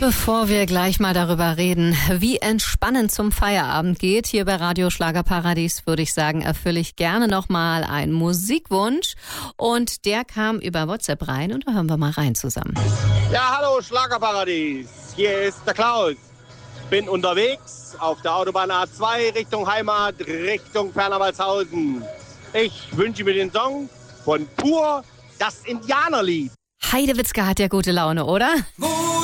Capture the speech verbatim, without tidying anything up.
Bevor wir gleich mal darüber reden, wie entspannend zum Feierabend geht, hier bei Radio Schlagerparadies, würde ich sagen, erfülle ich gerne nochmal einen Musikwunsch. Und der kam über WhatsApp rein und da hören wir mal rein zusammen. Ja, hallo Schlagerparadies, hier ist der Klaus. Bin unterwegs auf der Autobahn A zwei Richtung Heimat, Richtung Fernwalshausen. Ich wünsche mir den Song von Pur, das Indianerlied. Heidewitzka hat ja gute Laune, oder?